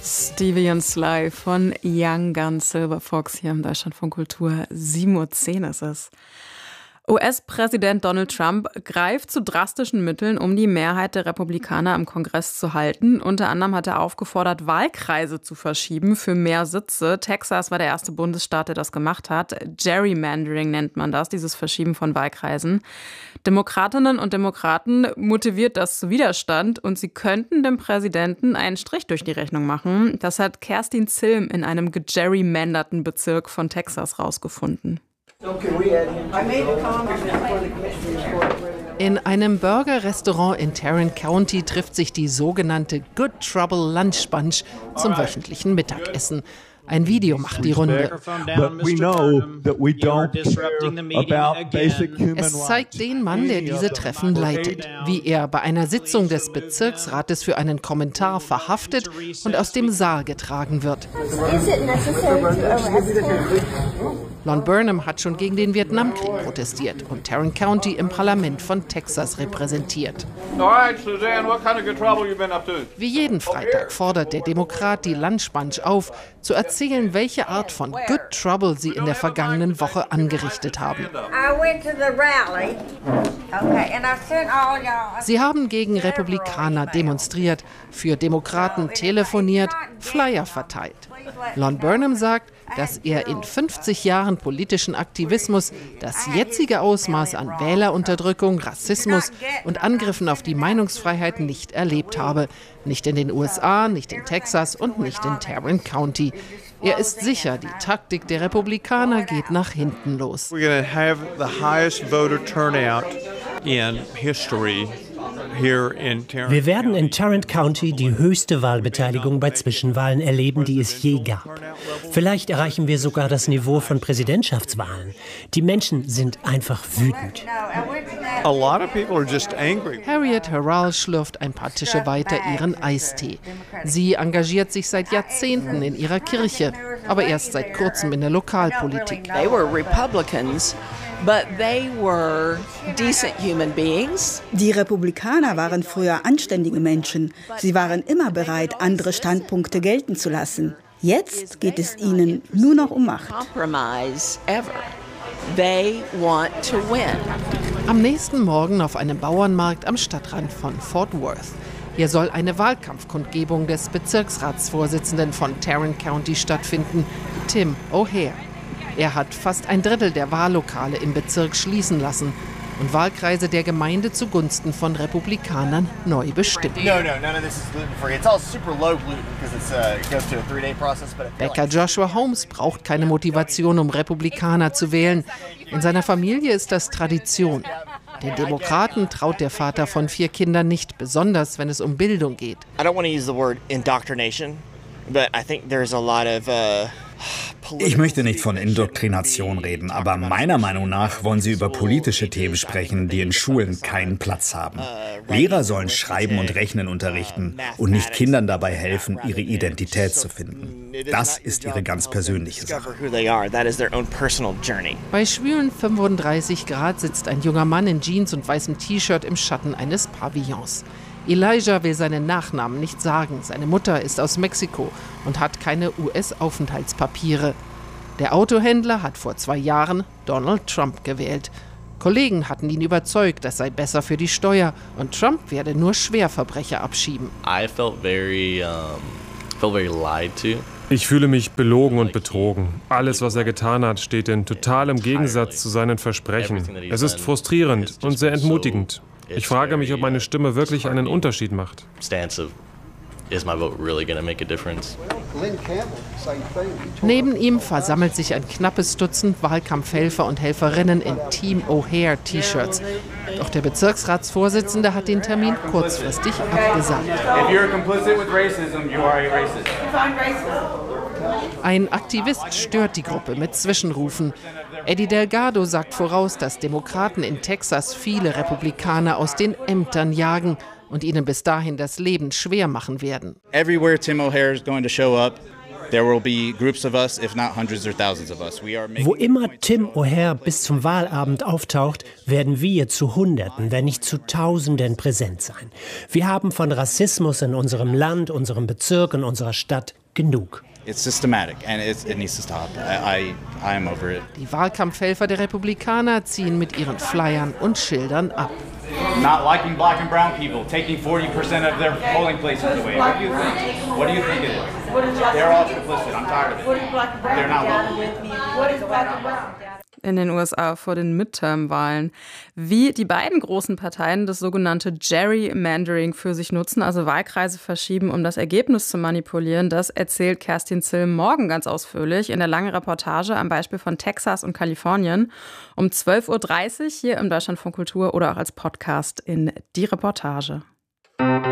Stevie and Sly von Young Gun Silver Fox hier im Deutschlandfunk Kultur. 7:10 Uhr ist es. US-Präsident Donald Trump greift zu drastischen Mitteln, um die Mehrheit der Republikaner im Kongress zu halten. Unter anderem hat er aufgefordert, Wahlkreise zu verschieben für mehr Sitze. Texas war der erste Bundesstaat, der das gemacht hat. Gerrymandering nennt man das, dieses Verschieben von Wahlkreisen. Demokratinnen und Demokraten motiviert das zu Widerstand und sie könnten dem Präsidenten einen Strich durch die Rechnung machen. Das hat Kerstin Zilm in einem gegerrymanderten Bezirk von Texas rausgefunden. In einem Burger-Restaurant in Tarrant County trifft sich die sogenannte Good Trouble Lunch Bunch zum wöchentlichen Mittagessen. Ein Video macht die Runde. Es zeigt den Mann, der diese Treffen leitet, wie er bei einer Sitzung des Bezirksrates für einen Kommentar verhaftet und aus dem Saal getragen wird. Lon Burnham hat schon gegen den Vietnamkrieg protestiert und Tarrant County im Parlament von Texas repräsentiert. Wie jeden Freitag fordert der Demokrat die Lunch Bunch auf, zu erzählen, welche Art von Good Trouble sie in der vergangenen Woche angerichtet haben. Sie haben gegen Republikaner demonstriert, für Demokraten telefoniert, Flyer verteilt. Lon Burnham sagt, dass er in 50 Jahren politischen Aktivismus das jetzige Ausmaß an Wählerunterdrückung, Rassismus und Angriffen auf die Meinungsfreiheit nicht erlebt habe. Nicht in den USA, nicht in Texas und nicht in Tarrant County. Er ist sicher, die Taktik der Republikaner geht nach hinten los. We're going to have the highest voter turnout in history. Wir werden in Tarrant County die höchste Wahlbeteiligung bei Zwischenwahlen erleben, die es je gab. Vielleicht erreichen wir sogar das Niveau von Präsidentschaftswahlen. Die Menschen sind einfach wütend. Harriet Harrell schlürft ein paar Tische weiter ihren Eistee. Sie engagiert sich seit Jahrzehnten in ihrer Kirche, aber erst seit kurzem in der Lokalpolitik. They were Republicans. But they were decent human beings. Die Republikaner waren früher anständige Menschen. Sie waren immer bereit, andere Standpunkte gelten zu lassen. Jetzt geht es ihnen nur noch um Macht. They want to win. Am nächsten Morgen auf einem Bauernmarkt am Stadtrand von Fort Worth. Hier soll eine Wahlkampfkundgebung des Bezirksratsvorsitzenden von Tarrant County stattfinden, Tim O'Hare. Er hat fast ein Drittel der Wahllokale im Bezirk schließen lassen und Wahlkreise der Gemeinde zugunsten von Republikanern neu bestimmt. Bäcker Joshua Holmes braucht keine Motivation, um Republikaner zu wählen. In seiner Familie ist das Tradition. Den Demokraten traut der Vater von 4 Kindern nicht, besonders wenn es um Bildung geht. I don't want to use the word indoctrination, but I think there's a lot of Ich möchte nicht von Indoktrination reden, aber meiner Meinung nach wollen Sie über politische Themen sprechen, die in Schulen keinen Platz haben. Lehrer sollen Schreiben und Rechnen unterrichten und nicht Kindern dabei helfen, ihre Identität zu finden. Das ist ihre ganz persönliche Sache. Bei schwülen 35 Grad sitzt ein junger Mann in Jeans und weißem T-Shirt im Schatten eines Pavillons. Elijah will seinen Nachnamen nicht sagen. Seine Mutter ist aus Mexiko und hat keine US-Aufenthaltspapiere. Der Autohändler hat vor 2 Jahren Donald Trump gewählt. Kollegen hatten ihn überzeugt, das sei besser für die Steuer und Trump werde nur Schwerverbrecher abschieben. Ich fühle mich belogen und betrogen. Alles, was er getan hat, steht in totalem Gegensatz zu seinen Versprechen. Es ist frustrierend und sehr entmutigend. Ich frage mich, ob meine Stimme wirklich einen Unterschied macht. Neben ihm versammelt sich ein knappes Dutzend Wahlkampfhelfer und Helferinnen in Team O'Hare T-Shirts. Doch der Bezirksratsvorsitzende hat den Termin kurzfristig abgesagt. Ein Aktivist stört die Gruppe mit Zwischenrufen. Eddie Delgado sagt voraus, dass Demokraten in Texas viele Republikaner aus den Ämtern jagen und ihnen bis dahin das Leben schwer machen werden. Everywhere Tim O'Hare is going to show up, Wo immer Tim O'Hare bis zum Wahlabend auftaucht, werden wir zu Hunderten, wenn nicht zu Tausenden präsent sein. Wir haben von Rassismus in unserem Land, unserem Bezirk und unserer Stadt genug. It's systematic and it needs to stop. I'm over it. Die Wahlkampfhelfer der Republikaner ziehen mit ihren Flyern und Schildern ab. Not liking black and brown people, taking 40% of their polling places away. What do you think? What do you think it is? They're all complicit. I'm tired of it. They're not welcome. In den USA vor den Midterm-Wahlen. Wie die beiden großen Parteien das sogenannte Gerrymandering für sich nutzen, also Wahlkreise verschieben, um das Ergebnis zu manipulieren, das erzählt Kerstin Zilm morgen ganz ausführlich in der langen Reportage am Beispiel von Texas und Kalifornien um 12.30 Uhr hier im Deutschlandfunk Kultur oder auch als Podcast in Die Reportage.